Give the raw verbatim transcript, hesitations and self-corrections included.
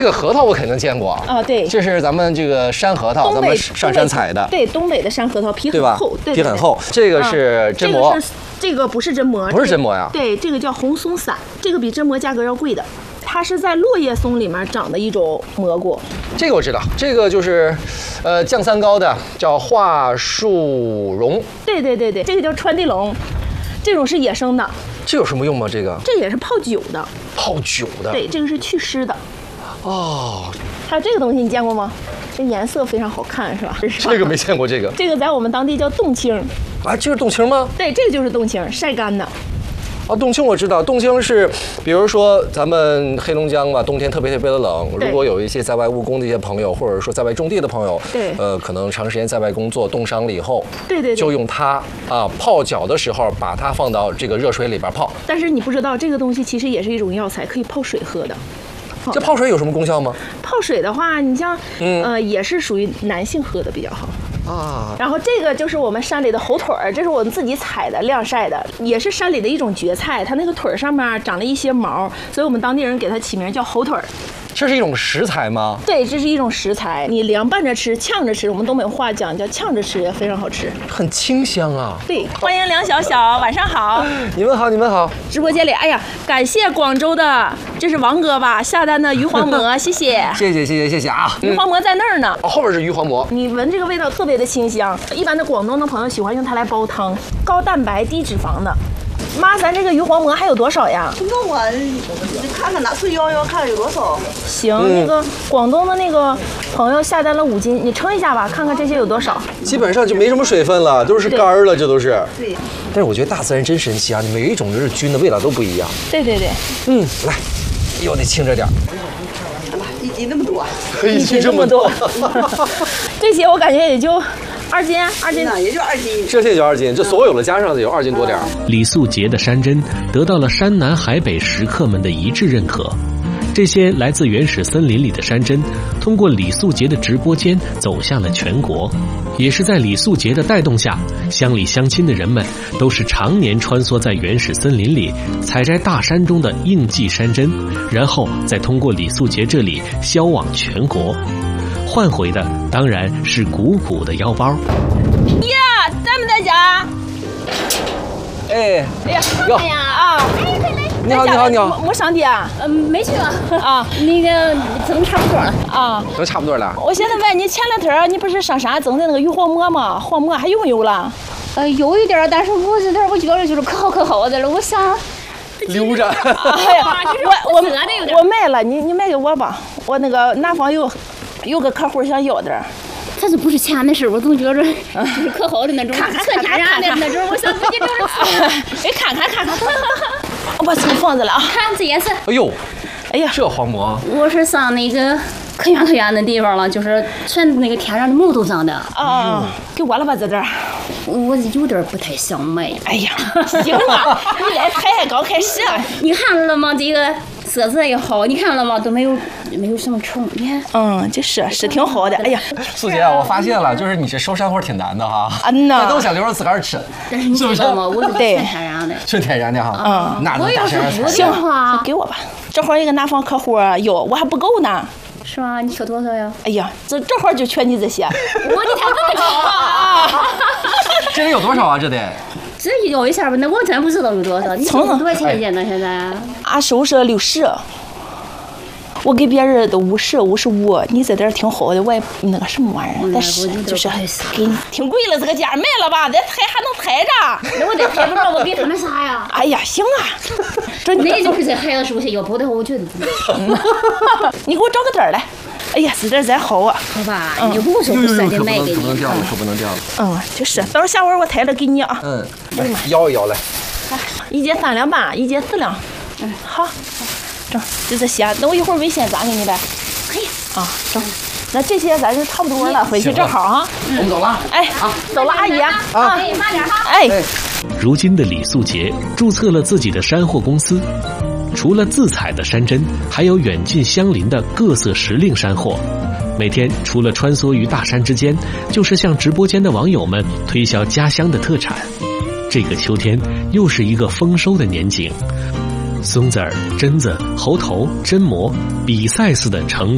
这个核桃我肯定见过啊，对， 这是咱们这个山核桃，咱们上山采的。 对，东北的山核桃皮很厚， 对，皮很厚。这个是真蘑， 这个不是真蘑， 不是真蘑呀。 对，这个叫红松散，这个比真蘑价格要贵的。它是在落叶松里面长的一种蘑菇。 这个我知道，这个就是，呃，降三高的叫桦树蓉。 对对对对，这个叫川地龙，这种是野生的。 这有什么用吗？这个？ 这也是泡酒的。 泡酒的。 对，这个是祛湿的。 哦。 还有这个东西你见过吗？这颜色非常好看，是吧？ 这个没见过，这个。 这个在我们当地叫冻青。 啊，这是冻青吗？ 对，这个就是冻青，晒干的。 啊，冻青我知道，冻青是，比如说咱们黑龙江嘛，冬天特别特别的冷，如果有一些在外务工的一些朋友，或者说在外种地的朋友， 对， 呃，可能长时间在外工作，冻伤了以后， 对对， 就用它啊泡脚的时候，把它放到这个热水里边泡。 但是你不知道，这个东西其实也是一种药材，可以泡水喝的。 这泡水有什么功效吗？ 泡水的话，你像，嗯、呃，也是属于男性喝的比较好。啊，然后这个就是我们山里的猴腿儿，这是我们自己采的晾晒的，也是山里的一种蕨菜，它那个腿儿上面长了一些毛，所以我们当地人给它起名叫猴腿儿。 这是一种食材吗？ 对，这是一种食材，你凉拌着吃、呛着吃，我们东北话讲叫呛着吃，也非常好吃， 很清香啊。 对，欢迎梁小小，晚上好。 你们好，你们好。 直播间里，哎呀，感谢广州的，这是王哥吧下单的鱼黄馍，谢谢， 谢谢谢谢谢谢啊。 鱼黄馍在那儿呢， 哦，后边是鱼黄馍， 你闻这个味道特别的清香。一般的广东的朋友喜欢用它来煲汤，高蛋白低脂肪的。妈，咱这个鱼黄馍还有多少呀？ 那我你看看拿出腰腰看有多少。 行，嗯、那个广东的那个朋友下单了五斤，你称一下吧，看看这些有多少。 基本上就没什么水分了，都是干儿了，这都是。 对。 但是我觉得大自然真神奇啊，每一种就是菌的味道都不一样。 对对对。 嗯，来，又得轻着点。 一斤那么多。 一斤这么多。 这些我感觉也就。二斤，二斤， 也就二斤， 这些就二斤，这所有的加上得有二斤多点。 李素杰的山珍得到了山南海北食客们的一致认可。这些来自原始森林里的山珍，通过李素杰的直播间走向了全国。也是在李素杰的带动下，乡里乡亲的人们都是常年穿梭在原始森林里，采摘大山中的应季山珍，然后再通过李素杰这里销往全国。换回的当然是鼓鼓的腰包。 呀，在不在家？ 哎， 哎呀，哎呀啊！ 你好，你好，你好。 没上地啊？ 嗯，没去啊。 啊， 那个蒸差不多了啊， 蒸差不多了。 我现在问你，前两天你不是上山蒸的那个鱼黄馍吗？黄馍还有没有了？ 呃，有一点，但是我这点我觉得就是可好可好的了，我想留着。 哎呀，我我我卖了，你你卖给我吧，我那个南方有。有个客户想要点， 他这不是钱的事，我总觉着就是可好的那种， 看看看看啥的那种，我想自己留着吃。 哎，看看看看，我出房子了啊！ 看这也是。 哎呦， 哎呀， 这黄馍， 我是上那个可远可远的地方了，就是全那个天上的木头上的。 啊，给我了吧，这点儿。 我有点不太想卖。 哎呀，行啊，你来抬抬高开始。 你看了吗？这个色泽也好，你看了吗？都没有没有什么虫，你看。 嗯，就是是挺好的。哎呀， 素姐，我发现了，就是你这收山活挺难的哈。 嗯呐， 都想留着自个儿吃。 但是你知道吗？我是纯天然的。 纯天然的哈。 嗯， 那能大山上采。 行，给我吧。这会儿一个南方客户有，我还不够呢。 是吗？你缺多少呀？ 哎呀，这这会儿就缺你这些。 我的天，这么少啊！ 这得有多少啊？这得。 这要一下吧，那我真不知道有多少。你收多少钱一斤呢？现在？ 俺收是六十，我给别人都五十、五十五。你这点挺好的，我也那个什么玩意儿，但是就是给你挺贵了，这个价卖了吧？这抬还能抬着？ 那我得抬不着，我比他们啥呀？ 哎呀，行啊， 这那就是这孩子是不是要不的话，我觉得不能。 你给我找个点儿来。哎呀，这点真好啊！ 好吧，你就不说不是得卖给你。 不能掉了，可不能掉了。 嗯，就是，等下回我抬了给你啊。 嗯，来摇一摇来。 一节三两半，一节四两。嗯，好，整就这些。那我一会儿微信转给你呗。 可以。 啊，整。那这些咱就差不多了，回去正好啊。 我们走了。 哎，好，走了，阿姨啊。 啊，慢点哈。 哎。 如今的李素杰注册了自己的山货公司。除了自采的山珍，还有远近相邻的各色时令山货。每天除了穿梭于大山之间，就是向直播间的网友们推销家乡的特产。这个秋天又是一个丰收的年景，松子儿、榛子、猴头、榛蘑比赛似的成